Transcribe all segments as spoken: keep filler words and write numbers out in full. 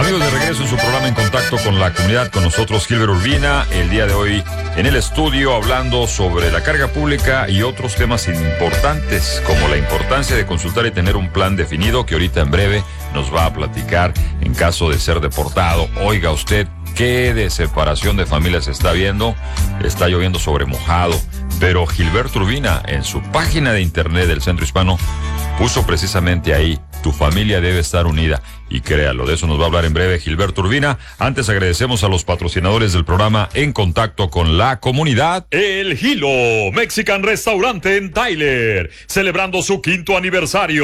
Amigos, de regreso en su programa En Contacto con la Comunidad, con nosotros Gilbert Urbina, el día de hoy en el estudio hablando sobre la carga pública y otros temas importantes, como la importancia de consultar y tener un plan definido, que ahorita en breve nos va a platicar en caso de ser deportado. Oiga usted, qué de separación de familias está viendo, está lloviendo sobre mojado, pero Gilberto Urbina en su página de internet del Centro Hispano puso precisamente ahí: tu familia debe estar unida. Y créalo, de eso nos va a hablar en breve Gilberto Urbina. Antes agradecemos a los patrocinadores del programa En Contacto con la Comunidad. El Hilo Mexican Restaurante en Tyler, celebrando su quinto aniversario.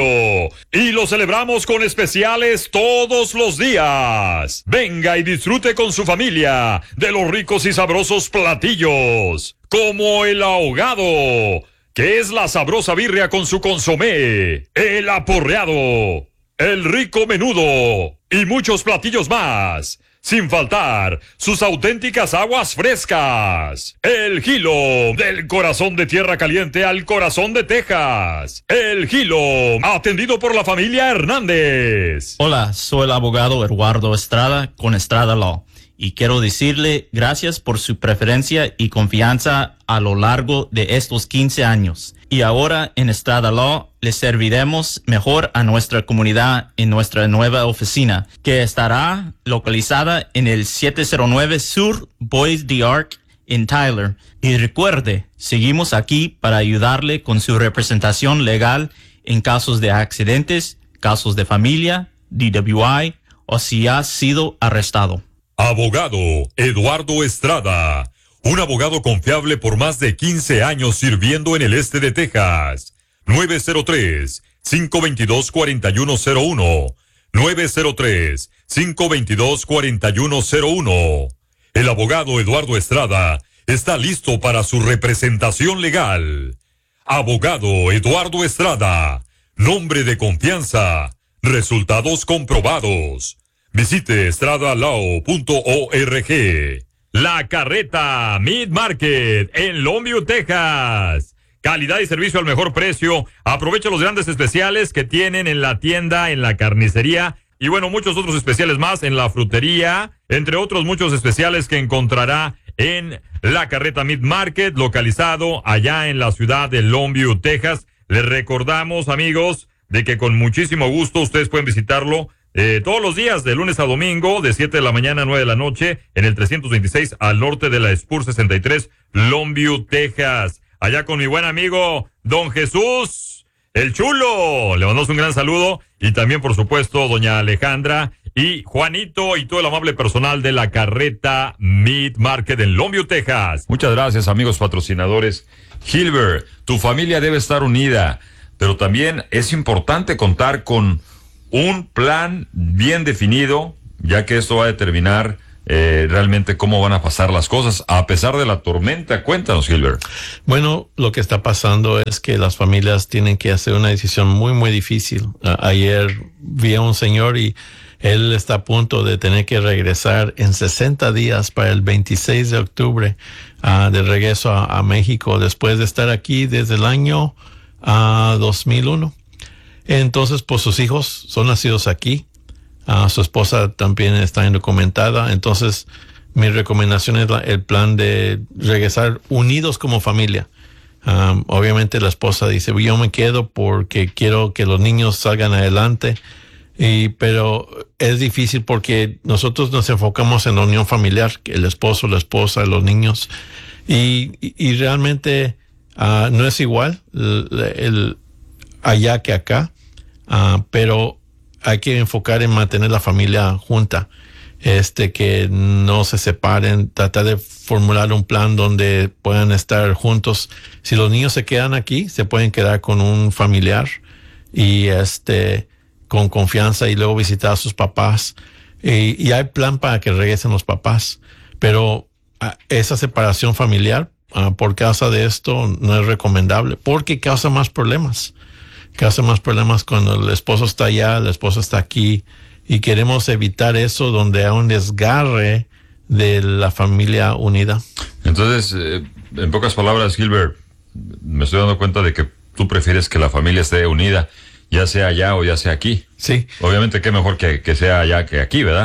Y lo celebramos con especiales todos los días. Venga y disfrute con su familia de los ricos y sabrosos platillos, como el ahogado, que es la sabrosa birria con su consomé, el aporreado, el rico menudo y muchos platillos más. Sin faltar sus auténticas aguas frescas. El Hilo, del corazón de Tierra Caliente al corazón de Texas. El Hilo, atendido por la familia Hernández. Hola, soy el abogado Eduardo Estrada con Estrada Law. Y quiero decirle gracias por su preferencia y confianza a lo largo de estos quince años. Y ahora en Estrada Law les serviremos mejor a nuestra comunidad en nuestra nueva oficina, que estará localizada en el siete cero nueve Sur Bois d'Arc en Tyler. Y recuerde, seguimos aquí para ayudarle con su representación legal en casos de accidentes, casos de familia, D W I o si ha sido arrestado. Abogado Eduardo Estrada, un abogado confiable por más de quince años sirviendo en el este de Texas. nueve cero tres, cinco dos dos, cuatro uno cero uno. nueve cero tres, cinco dos dos, cuatro uno cero uno. El abogado Eduardo Estrada está listo para su representación legal. Abogado Eduardo Estrada, nombre de confianza, resultados comprobados. Visite estrada law punto org. La Carreta Meat Market en Longview, Texas. Calidad y servicio al mejor precio. Aprovecha los grandes especiales que tienen en la tienda, en la carnicería y bueno, muchos otros especiales más en la frutería, entre otros muchos especiales que encontrará en La Carreta Meat Market, localizado allá en la ciudad de Longview, Texas. Les recordamos, amigos, de que con muchísimo gusto ustedes pueden visitarlo Eh, todos los días, de lunes a domingo, de siete de la mañana a nueve de la noche, en el trescientos veintiséis al norte de la Spur sesenta y tres, Longview, Texas. Allá con mi buen amigo, Don Jesús, el Chulo. Le mandamos un gran saludo. Y también, por supuesto, doña Alejandra y Juanito y todo el amable personal de La Carreta Meat Market en Longview, Texas. Muchas gracias, amigos patrocinadores. Gilbert, tu familia debe estar unida, pero también es importante contar con un plan bien definido, ya que esto va a determinar eh, realmente cómo van a pasar las cosas a pesar de la tormenta. Cuéntanos, Gilbert. Bueno, lo que está pasando es que las familias tienen que hacer una decisión muy, muy difícil. Uh, ayer vi a un señor y él está a punto de tener que regresar en sesenta días para el veintiséis de octubre uh, de regreso a, a México, después de estar aquí desde el año uh, dos mil uno. Entonces, pues sus hijos son nacidos aquí. Uh, su esposa también está indocumentada. Entonces, mi recomendación es la, el plan de regresar unidos como familia. Um, obviamente la esposa dice, yo me quedo porque quiero que los niños salgan adelante. Y, pero es difícil porque nosotros nos enfocamos en la unión familiar, el esposo, la esposa, los niños. Y, y, y realmente uh, no es igual el, el allá que acá, uh, pero hay que enfocar en mantener la familia junta, este, que no se separen, tratar de formular un plan donde puedan estar juntos. Si los niños se quedan aquí, se pueden quedar con un familiar y este, con confianza y luego visitar a sus papás. Y, y hay plan para que regresen los papás, pero uh, esa separación familiar, uh, por causa de esto, no es recomendable porque causa más problemas. Causa más problemas cuando el esposo está allá, la esposa está aquí, y queremos evitar eso donde hay un desgarre de la familia unida. Entonces, eh, en pocas palabras, Gilbert, me estoy dando cuenta de que tú prefieres que la familia esté unida, ya sea allá o ya sea aquí. Sí. Obviamente, qué mejor que, que sea allá que aquí, ¿verdad?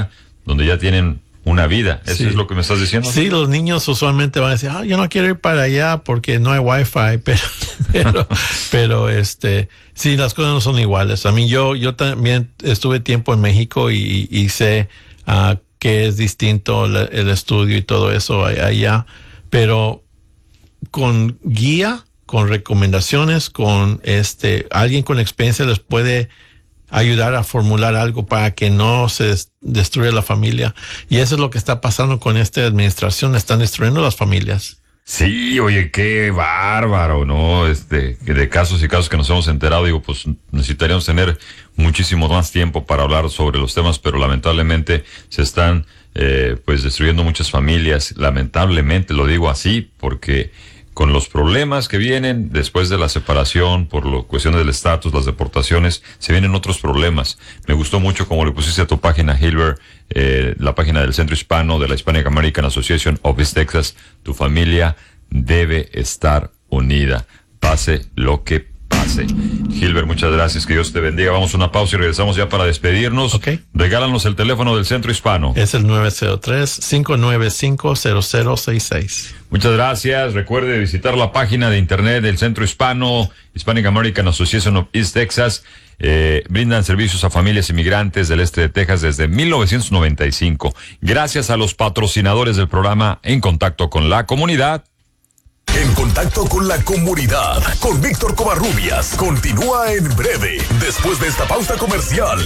donde ya tienen una vida. ¿Eso Sí. es lo que me estás diciendo? Sí, los niños usualmente van a decir, ah, yo no quiero ir para allá porque no hay wifi, pero, pero, pero este, sí, las cosas no son iguales. A mí, yo, yo también estuve tiempo en México y, y sé uh, que es distinto el, el estudio y todo eso allá, pero con guía, con recomendaciones, con este, alguien con experiencia les puede ayudar a formular algo para que no se destruya la familia. Y eso es lo que está pasando con esta administración. Están destruyendo las familias. Sí, oye, qué bárbaro, ¿no? Este, de casos y casos que nos hemos enterado, digo, pues necesitaríamos tener muchísimo más tiempo para hablar sobre los temas, pero lamentablemente se están, eh, pues, destruyendo muchas familias. Lamentablemente, lo digo así, porque con los problemas que vienen después de la separación, por lo cuestiones del estatus, las deportaciones, se vienen otros problemas. Me gustó mucho como le pusiste a tu página, Hilbert, eh, la página del Centro Hispano de la Hispanic American Association of East Texas. Tu familia debe estar unida, pase lo que pase. Hilbert, muchas gracias, que Dios te bendiga. Vamos a una pausa y regresamos ya para despedirnos. Okay. Regálanos el teléfono del Centro Hispano. Es el nueve cero tres, cinco nueve cinco, cero cero seis seis. Muchas gracias. Recuerde visitar la página de internet del Centro Hispano, Hispanic American Association of East Texas. Eh, brindan servicios a familias inmigrantes del este de Texas desde mil novecientos noventa y cinco. Gracias a los patrocinadores del programa En Contacto con la Comunidad. En Contacto con la Comunidad, con Víctor Covarrubias. Continúa en breve, después de esta pausa comercial.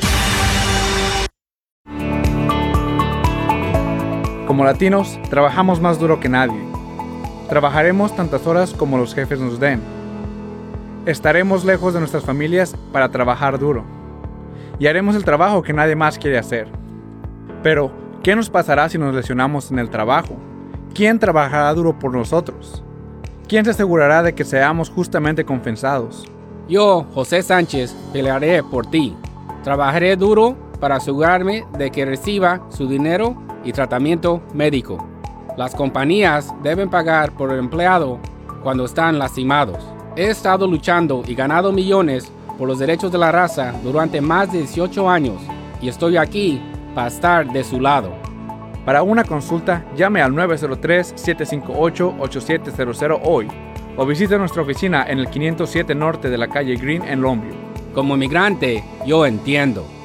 Como latinos, trabajamos más duro que nadie. Trabajaremos tantas horas como los jefes nos den. Estaremos lejos de nuestras familias para trabajar duro. Y haremos el trabajo que nadie más quiere hacer. Pero, ¿qué nos pasará si nos lesionamos en el trabajo? ¿Quién trabajará duro por nosotros? ¿Quién se asegurará de que seamos justamente compensados? Yo, José Sánchez, pelearé por ti. Trabajaré duro para asegurarme de que reciba su dinero y tratamiento médico. Las compañías deben pagar por el empleado cuando están lastimados. He estado luchando y ganado millones por los derechos de la raza durante más de dieciocho años y estoy aquí para estar de su lado. Para una consulta, llame al nueve cero tres, siete cinco ocho, ocho siete cero cero hoy o visite nuestra oficina en el quinientos siete Norte de la calle Green en Longview. Como inmigrante, yo entiendo.